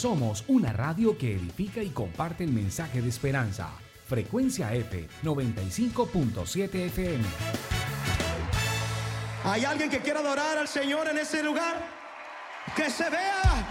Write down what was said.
Somos una radio que edifica y comparte el mensaje de esperanza. Frecuencia F 95.7 FM. ¿Hay alguien que quiera adorar al Señor en ese lugar? Que se vea